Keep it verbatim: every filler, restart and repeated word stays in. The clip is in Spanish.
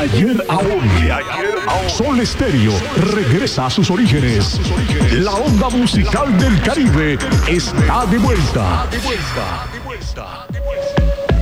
ayer a hoy. Sol Estéreo regresa a sus orígenes. La onda musical del Caribe está de vuelta. De vuelta, de vuelta, de vuelta.